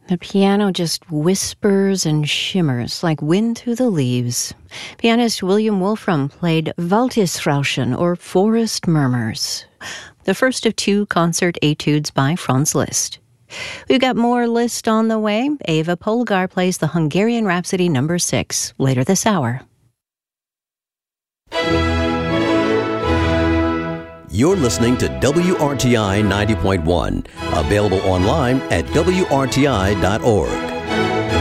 The piano just whispers and shimmers like wind through the leaves. Pianist William Wolfram played Waldesrauschen, or Forest Murmurs, the first of two concert etudes by Franz Liszt. We've got more Liszt on the way. Eva Polgar plays the Hungarian Rhapsody No. 6 later this hour. You're listening to WRTI 90.1, available online at WRTI.org.